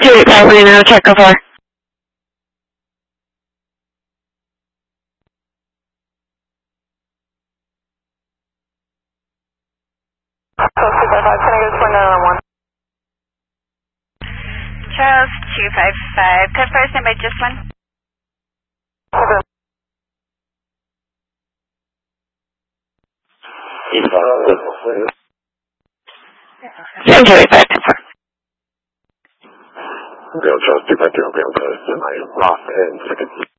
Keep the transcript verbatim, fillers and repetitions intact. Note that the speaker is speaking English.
two eight five, we know, check go far. Charles two five five, cut first stand by just one. seven two eight five, ten four. Charles two five two, Charles two five two, lost and second.